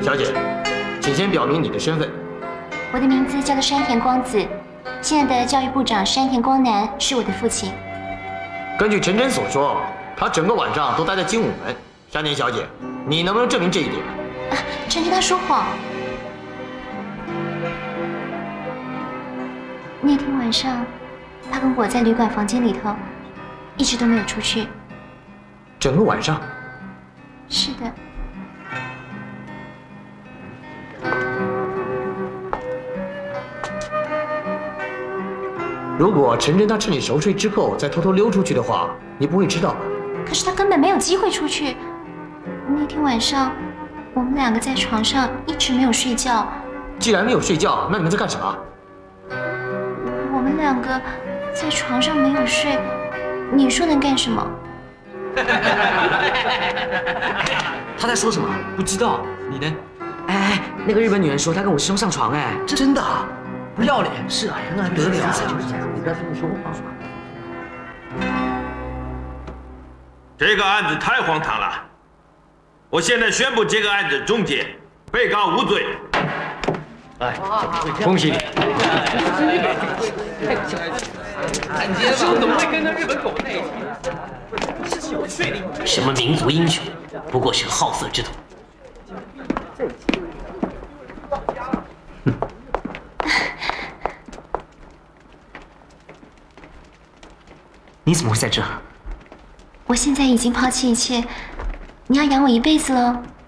小姐，请先表明你的身份。 我的名字叫做山田光子，现在的教育部长山田光南是我的父亲。 根据陈真所说，他整个晚上都待在精武门。山田小姐，你能不能证明这一点？ 陈真他说谎。那天晚上，他跟我在旅馆房间里头，一直都没有出去。 整个晚上？ 是的。 如果陈真他趁你熟睡之后再偷偷溜出去的话，你不会知道吧？ 可是他根本没有机会出去。那天晚上，我们两个在床上一直没有睡觉。 既然没有睡觉，那你们在干什么？ 我们两个在床上没有睡，你说能干什么？ 他在说什么？不知道。你呢？哎，那个日本女人说她跟我师兄上床，哎， 真的？不要脸！ 是啊，那还得了？ 你不要这么说话。 这个案子太荒唐了！我现在宣布这个案子终结，被告无罪。 哎，恭喜你！ 兄怎么会跟那日本狗在一起？是有睡灵。 什么民族英雄，不过是个好色之徒。 你怎么会在这？ 我现在已经抛弃一切，你要养我一辈子喽。